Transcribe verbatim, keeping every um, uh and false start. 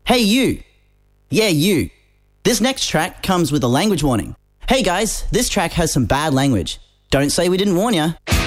Hey you! Yeah, you. This next track comes with a language warning. Hey guys, this track has some bad language. Don't say we didn't warn ya.